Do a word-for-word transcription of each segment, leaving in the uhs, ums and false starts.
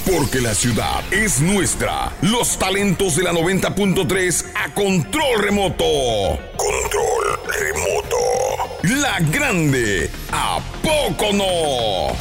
Porque la ciudad es nuestra. Los talentos de la noventa punto tres a control remoto. Control remoto. La grande, ¿a poco no?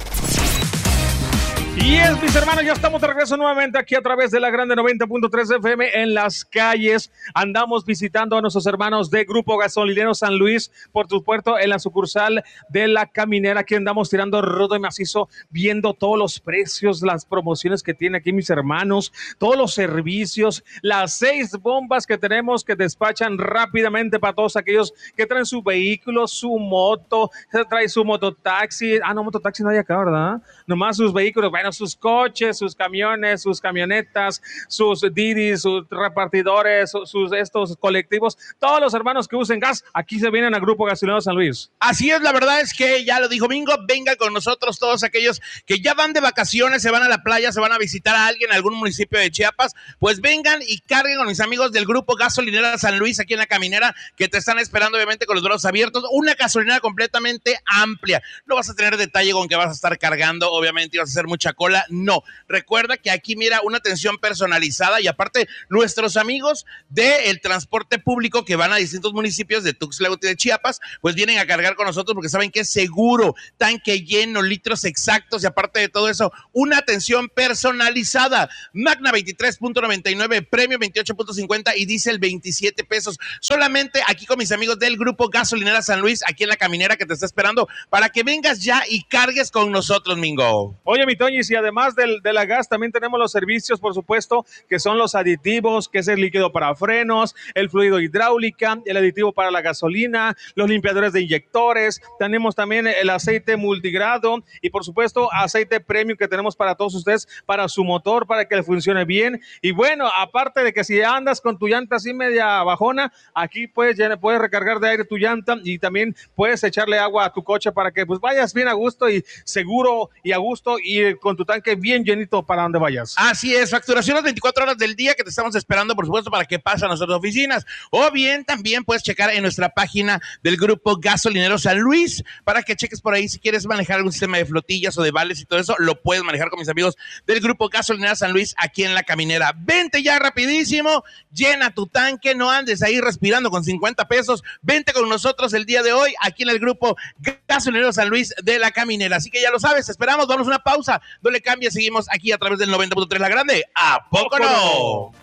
Y es, mis hermanos, ya estamos de regreso nuevamente aquí a través de la grande noventa punto tres F M en las calles. Andamos visitando a nuestros hermanos de Grupo Gasolinero San Luis, por supuesto, en la sucursal de La Caminera. Aquí andamos tirando rudo y macizo, viendo todos los precios, las promociones que tiene aquí mis hermanos, todos los servicios, las seis bombas que tenemos que despachan rápidamente para todos aquellos que traen su vehículo, su moto, trae su mototaxi. Ah, no, mototaxi no hay acá, ¿verdad? Nomás sus vehículos, bueno, sus coches, sus camiones, sus camionetas, sus Didis, sus repartidores, sus estos colectivos, todos los hermanos que usen gas, aquí se vienen a Grupo Gasolinero San Luis. Así es, la verdad es que ya lo dijo Mingo, venga con nosotros todos aquellos que ya van de vacaciones, se van a la playa, se van a visitar a alguien en algún municipio de Chiapas, pues vengan y carguen con mis amigos del Grupo Gasolinero San Luis aquí en La Caminera, que te están esperando obviamente con los brazos abiertos, una gasolinera completamente amplia. No vas a tener detalle con que vas a estar cargando, obviamente, y vas a hacer mucha cola, no. Recuerda que aquí, mira, una atención personalizada y aparte nuestros amigos del transporte público que van a distintos municipios de Tuxtla Gutiérrez de Chiapas, pues vienen a cargar con nosotros porque saben que es seguro, tanque lleno, litros exactos y aparte de todo eso, una atención personalizada. Magna veintitrés punto noventa y nueve, Premio veintiocho punto cincuenta y diésel veintisiete pesos. Solamente aquí con mis amigos del Grupo Gasolinera San Luis, aquí en La Caminera, que te está esperando para que vengas ya y cargues con nosotros, Mingo. Oye, mi Toñi, y además del, de la gas, también tenemos los servicios, por supuesto, que son los aditivos, que es el líquido para frenos, el fluido hidráulica, el aditivo para la gasolina, los limpiadores de inyectores, tenemos también el aceite multigrado y, por supuesto, aceite premium que tenemos para todos ustedes, para su motor, para que le funcione bien. Y bueno, aparte de que si andas con tu llanta así media bajona, aquí puedes, ya puedes recargar de aire tu llanta y también puedes echarle agua a tu coche para que pues vayas bien a gusto y seguro y a gusto y con tu tanque bien llenito para donde vayas. Así es, facturación las veinticuatro horas del día que te estamos esperando, por supuesto, para que pases a nuestras oficinas. O bien también puedes checar en nuestra página del Grupo Gasolinero San Luis para que cheques por ahí si quieres manejar algún sistema de flotillas o de vales y todo eso, lo puedes manejar con mis amigos del Grupo Gasolinero San Luis aquí en La Caminera. Vente ya rapidísimo, llena tu tanque, no andes ahí respirando con cincuenta pesos. Vente con nosotros el día de hoy aquí en el Grupo Gasolinero San Luis de La Caminera. Así que ya lo sabes, esperamos, vamos a una pausa, no le cambies, seguimos aquí a través del noventa punto tres La Grande. ¿A poco no?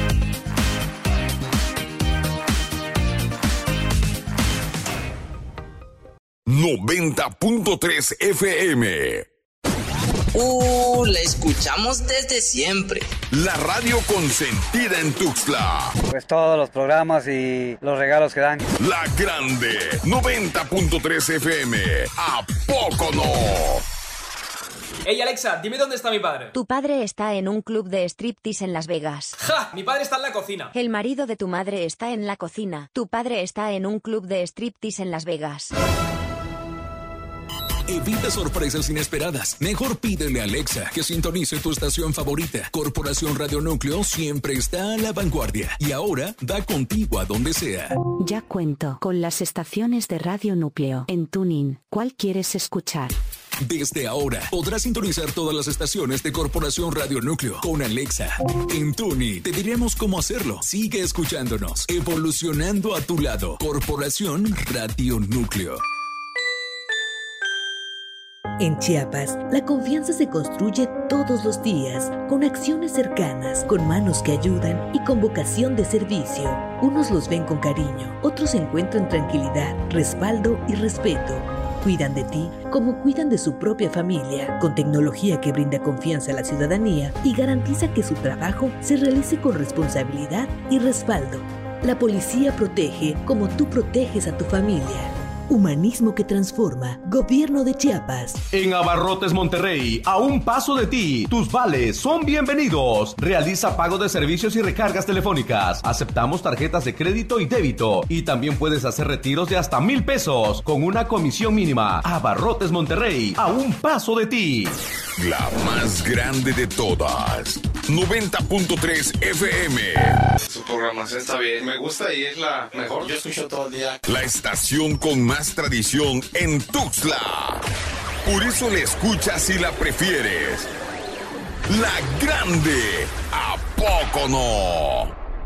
noventa punto tres F M. Uh, la escuchamos desde siempre. La radio consentida en Tuxtla. Pues todos los programas y los regalos que dan. La Grande, noventa punto tres F M. ¿A poco no? Ey, Alexa, dime dónde está mi padre. Tu padre está en un club de striptease en Las Vegas. ¡Ja! Mi padre está en la cocina. El marido de tu madre está en la cocina. Tu padre está en un club de striptease en Las Vegas. Evita sorpresas inesperadas. Mejor pídele a Alexa que sintonice tu estación favorita. Corporación Radio Núcleo siempre está a la vanguardia y ahora da contigo a donde sea. Ya cuento con las estaciones de Radio Núcleo en TuneIn. ¿Cuál quieres escuchar? Desde ahora podrás sintonizar todas las estaciones de Corporación Radio Núcleo con Alexa. En TuneIn te diremos cómo hacerlo. Sigue escuchándonos, evolucionando a tu lado. Corporación Radio Núcleo. En Chiapas, la confianza se construye todos los días, con acciones cercanas, con manos que ayudan y con vocación de servicio. Unos los ven con cariño, otros encuentran tranquilidad, respaldo y respeto. Cuidan de ti como cuidan de su propia familia, con tecnología que brinda confianza a la ciudadanía y garantiza que su trabajo se realice con responsabilidad y respaldo. La policía protege como tú proteges a tu familia. Humanismo que transforma. Gobierno de Chiapas. En Abarrotes Monterrey, a un paso de ti, tus vales son bienvenidos. Realiza pago de servicios y recargas telefónicas. Aceptamos tarjetas de crédito y débito. Y también puedes hacer retiros de hasta mil pesos con una comisión mínima. Abarrotes Monterrey, a un paso de ti. La más grande de todas. noventa punto tres F M. Su programación está bien. Me gusta y es la mejor. Yo escucho todo el día. La estación con más tradición en Tuxtla. Por eso la escuchas y la prefieres. La Grande. ¿A poco no?